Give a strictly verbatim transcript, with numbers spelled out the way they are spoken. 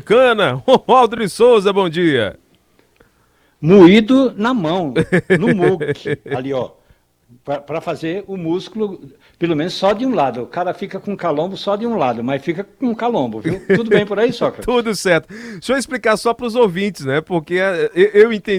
cana. Romualdo de Souza, bom dia. Moído na mão, no muque, ali, ó. Para fazer o músculo, pelo menos só de um lado. O cara fica com calombo só de um lado, mas fica com calombo, viu? Tudo bem por aí, Sócrates? Tudo certo. Deixa eu explicar só para os ouvintes, né? Porque eu, eu entendi.